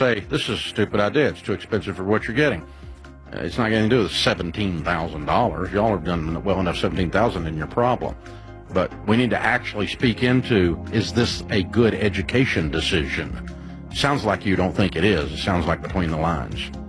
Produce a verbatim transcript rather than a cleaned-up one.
say, this is a stupid idea. It's too expensive for what you're getting. Uh, it's not going to do with seventeen thousand dollars. Y'all have done well enough seventeen thousand dollars in your problem. But we need to actually speak into, is this a good education decision? Sounds like you don't think it is. It sounds like between the lines.